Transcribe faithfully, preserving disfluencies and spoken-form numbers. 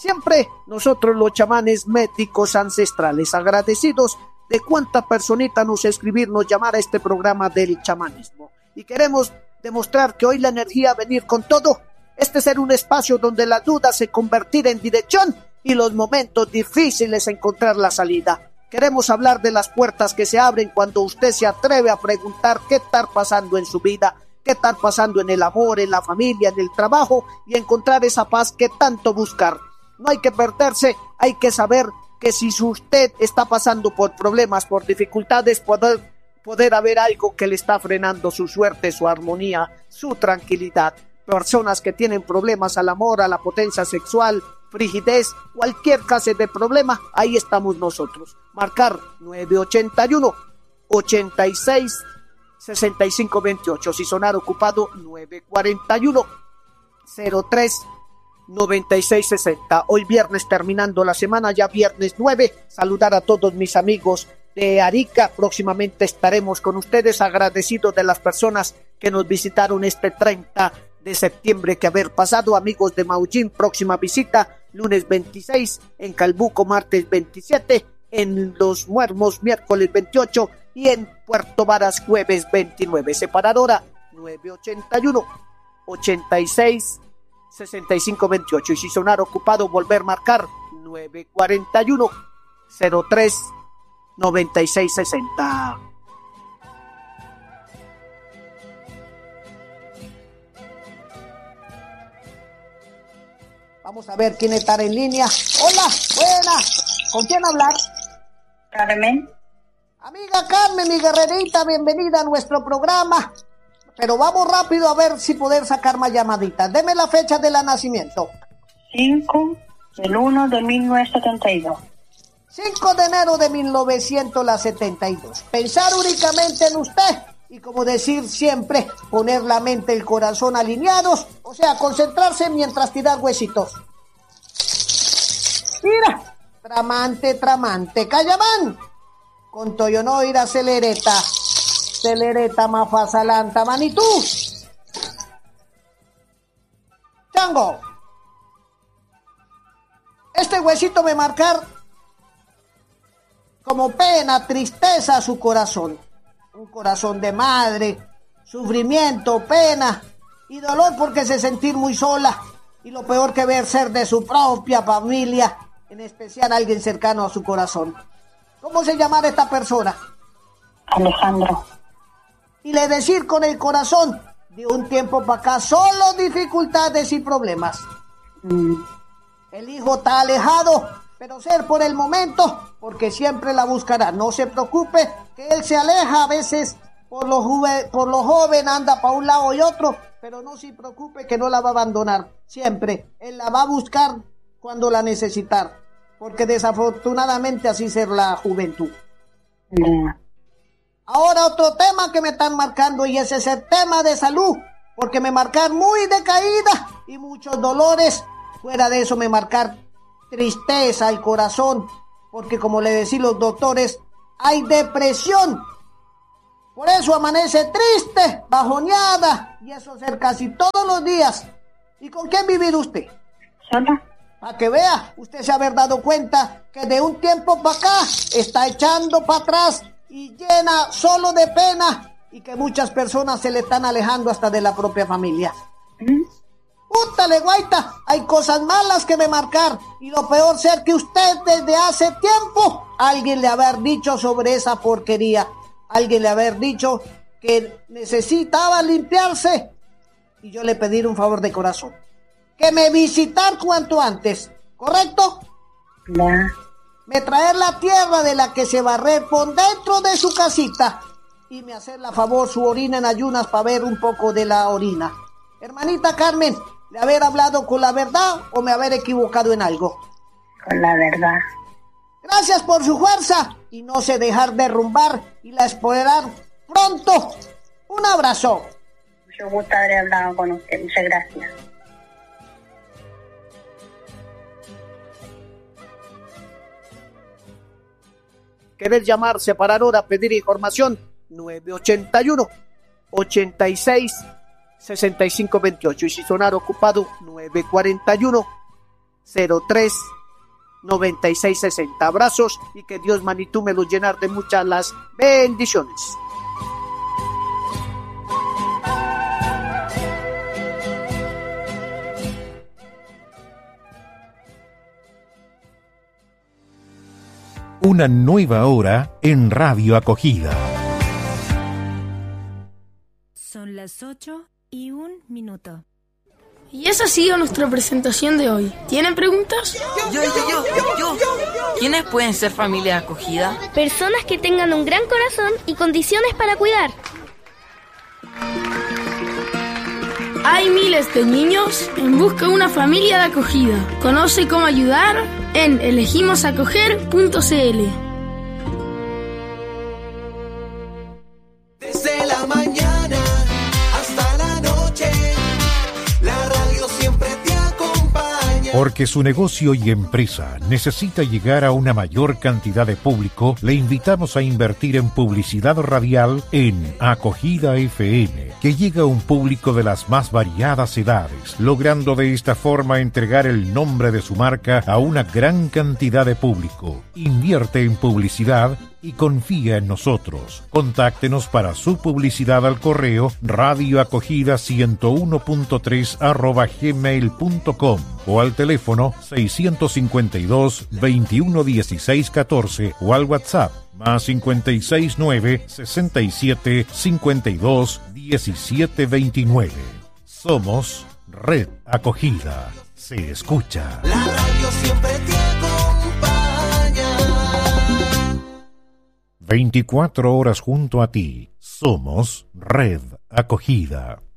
Siempre nosotros los chamanes médicos ancestrales agradecidos de cuánta personita nos escribirnos llamar a este programa del chamanismo. Y queremos demostrar que hoy la energía venir con todo. Este ser un espacio donde la duda se convertirá en dirección y los momentos difíciles encontrar la salida. Queremos hablar de las puertas que se abren cuando usted se atreve a preguntar qué está pasando en su vida, qué está pasando en el amor, en la familia, en el trabajo y encontrar esa paz que tanto buscar. No hay que perderse, hay que saber que si usted está pasando por problemas, por dificultades, poder, poder haber algo que le está frenando su suerte, su armonía, su tranquilidad. Personas que tienen problemas al amor, a la potencia sexual, frigidez, cualquier clase de problema, ahí estamos nosotros. Marcar nueve ochenta y uno, ochenta y seis, sesenta y cinco veintiocho. Si sonar ocupado, nueve cuarenta y uno, cero tres, noventa y seis sesenta. Hoy viernes terminando la semana, ya viernes nueve. Saludar a todos mis amigos de Arica. Próximamente estaremos con ustedes, agradecidos de las personas que nos visitaron este treinta de septiembre que haber pasado. Amigos de Maullín, próxima visita lunes veintiséis, en Calbuco martes veintisiete, en Los Muermos miércoles veintiocho y en Puerto Varas jueves veintinueve. Separadora nueve ochenta y uno, ochenta y seis, sesenta y cinco veintiocho. Y si sonar ocupado, volver a marcar nueve cuarenta y uno, cero tres, noventa y seis sesenta. Vamos a ver quién está en línea. Hola, buena. ¿Con quién hablar? Carmen. Amiga Carmen, mi guerrerita, bienvenida a nuestro programa. Pero vamos rápido a ver si poder sacar más llamaditas. Deme la fecha de la nacimiento. cinco del uno de mil novecientos setenta y dos. cinco de enero de mil novecientos setenta y dos. Pensar únicamente en usted. Y como decir siempre, poner la mente y el corazón alineados, o sea, concentrarse mientras tirar huesitos. Mira, tramante, tramante, Cayamán, con Toyonoira celereta, celereta mafasalanta, manitú. Chango, este huesito me marcar como pena, tristeza a su corazón. Un corazón de madre, sufrimiento, pena y dolor porque se sentir muy sola. Y lo peor que ver ser de su propia familia, en especial alguien cercano a su corazón. ¿Cómo se llamará esta persona? Alejandro. Y le decir con el corazón, de un tiempo para acá, solo dificultades y problemas. Mm. El hijo está alejado, pero ser por el momento, porque siempre la buscará. No se preocupe, que él se aleja a veces por lo, juve, por lo joven, anda para un lado y otro, pero no se preocupe que no la va a abandonar. Siempre, él la va a buscar cuando la necesitar, porque desafortunadamente así es la juventud. Mm. Ahora otro tema que me están marcando, y ese es el tema de salud, porque me marcar muy decaída y muchos dolores. Fuera de eso me marcar tristeza al corazón, porque como le decían los doctores, hay depresión. Por eso amanece triste, bajoneada, y eso ser casi todos los días. ¿Y con quién vivir usted? ¿Sola? Para que vea, usted se haber dado cuenta que de un tiempo para acá está echando para atrás y llena solo de pena, y que muchas personas se le están alejando hasta de la propia familia. ¿Mm? Púntale, guaita, hay cosas malas que me marcar, y lo peor ser que usted desde hace tiempo alguien le haber dicho sobre esa porquería, alguien le haber dicho que necesitaba limpiarse, y yo le pedir un favor de corazón, que me visitar cuanto antes, ¿correcto? Ya. Me traer la tierra de la que se barrer por dentro de su casita, y me hacer la favor su orina en ayunas para ver un poco de la orina. Hermanita Carmen, ¿le haber hablado con la verdad o me haber equivocado en algo? Con la verdad. Gracias por su fuerza y no se dejar derrumbar y la esperar pronto. Un abrazo. Mucho gusto haber hablado con usted. Muchas gracias. ¿Querés llamar, separar hora, pedir información? nueve ochenta y uno, ochenta y seis, sesenta y cinco veintiocho. Y si sonar ocupado, nueve cuarenta y uno, cero tres noventa y seis sesenta. Abrazos y que Dios, Manitú, me los llenar de muchas las bendiciones. Una nueva hora en Radio Acogida. Son las ocho y un minuto. Y esa ha sido nuestra presentación de hoy. ¿Tienen preguntas? Yo, yo, yo, yo, yo. ¿Quiénes pueden ser familia acogida? Personas que tengan un gran corazón y condiciones para cuidar. Hay miles de niños en busca de una familia de acogida. Conoce cómo ayudar en elegimos acoger punto c l. Desde la mañana hasta la noche, la radio siempre te acompaña. Porque su negocio y empresa necesita llegar a una mayor cantidad de público, le invitamos a invertir en publicidad radial en Acogida F M, que llega a un público de las más variadas edades, logrando de esta forma entregar el nombre de su marca a una gran cantidad de público. Invierte en publicidad y confía en nosotros. Contáctenos para su publicidad al correo radioacogida ciento uno punto tres arroba gmail punto com o al teléfono seiscientos cincuenta y dos, veintiuno dieciséis catorce o al WhatsApp más cincuenta y seis nueve, sesenta y siete, cincuenta y dos, diecisiete veintinueve. Somos Red Acogida. Se escucha. La radio siempre te acompaña. veinticuatro horas junto a ti. Somos Red Acogida.